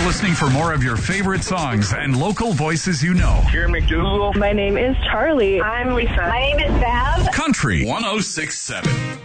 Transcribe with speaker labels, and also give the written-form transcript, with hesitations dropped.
Speaker 1: listening for more of your favorite songs and local voices you know.
Speaker 2: Jeremy McDougal.
Speaker 3: My name is Charlie.
Speaker 4: I'm Lisa. My name is Bev.
Speaker 1: Country 106.7.